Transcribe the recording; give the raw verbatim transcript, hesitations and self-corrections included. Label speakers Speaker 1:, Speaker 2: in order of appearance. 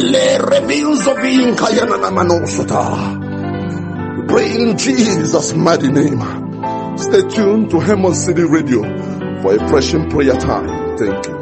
Speaker 1: Le reveals of being Kayana Manosota. We pray in Jesus' mighty name. Stay tuned to Hemon City Radio for a pressing prayer time. Thank you.